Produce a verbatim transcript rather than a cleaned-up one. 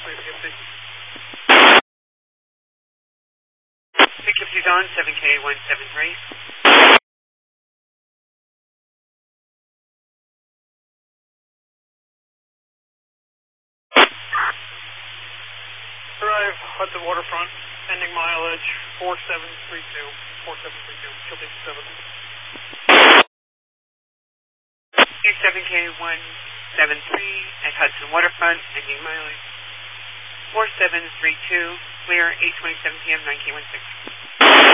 Poughkeepsie. Poughkeepsie's on, seven K one seven three. Arrive at the waterfront, pending mileage four seven three two. four seven three two, Kill Take seven. seven K one seven three at Hudson Waterfront, pending mileage four seven three two, clear eight twenty-seven P M, nine K one six.